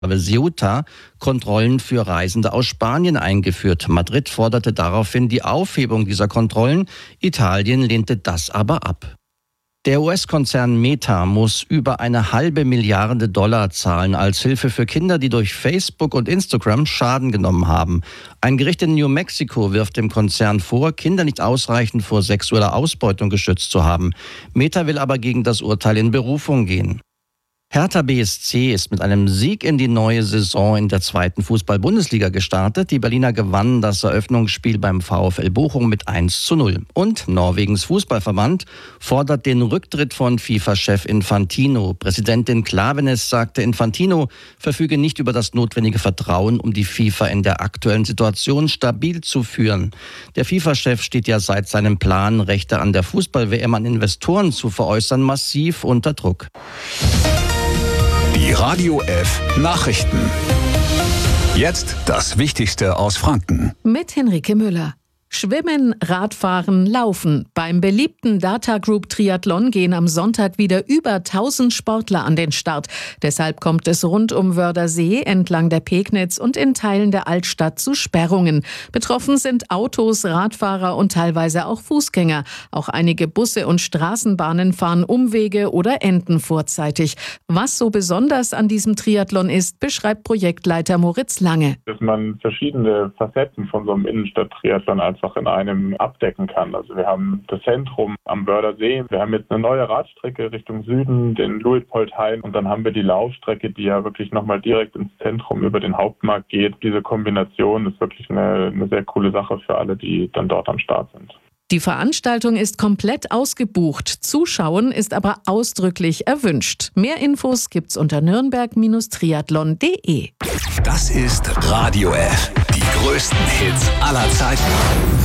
Ceuta Kontrollen für Reisende aus Spanien eingeführt. Madrid forderte daraufhin die Aufhebung dieser Kontrollen. Italien lehnte das aber ab. Der US-Konzern Meta muss über $1,5 Milliarden zahlen als Hilfe für Kinder, die durch Facebook und Instagram Schaden genommen haben. Ein Gericht in New Mexico wirft dem Konzern vor, Kinder nicht ausreichend vor sexueller Ausbeutung geschützt zu haben. Meta will aber gegen das Urteil in Berufung gehen. Hertha BSC ist mit einem Sieg in die neue Saison in der 2. Fußball-Bundesliga gestartet. Die Berliner gewannen das Eröffnungsspiel beim VfL Bochum mit 1:0. Und Norwegens Fußballverband fordert den Rücktritt von FIFA-Chef Infantino. Präsidentin Klaveness sagte, Infantino verfüge nicht über das notwendige Vertrauen, um die FIFA in der aktuellen Situation stabil zu führen. Der FIFA-Chef steht ja seit seinem Plan, Rechte an der Fußball-WM an Investoren zu veräußern, massiv unter Druck. Die Radio F Nachrichten. Jetzt das Wichtigste aus Franken. Mit Henrike Müller. Schwimmen, Radfahren, Laufen. Beim beliebten Data Group Triathlon gehen am Sonntag wieder über 1000 Sportler an den Start. Deshalb kommt es rund um Wördersee, entlang der Pegnitz und in Teilen der Altstadt zu Sperrungen. Betroffen sind Autos, Radfahrer und teilweise auch Fußgänger. Auch einige Busse und Straßenbahnen fahren Umwege oder enden vorzeitig. Was so besonders an diesem Triathlon ist, beschreibt Projektleiter Moritz Lange. Dass man verschiedene Facetten von so einem Innenstadt-Triathlon einfach in einem abdecken kann. Also wir haben das Zentrum am Wördersee, wir haben jetzt eine neue Radstrecke Richtung Süden, den Luitpoldhain, und dann haben wir die Laufstrecke, die ja wirklich nochmal direkt ins Zentrum über den Hauptmarkt geht. Diese Kombination ist wirklich eine sehr coole Sache für alle, die dann dort am Start sind. Die Veranstaltung ist komplett ausgebucht. Zuschauen ist aber ausdrücklich erwünscht. Mehr Infos gibt's unter nürnberg-triathlon.de. Das ist Radio F. Die größten Hits aller Zeiten.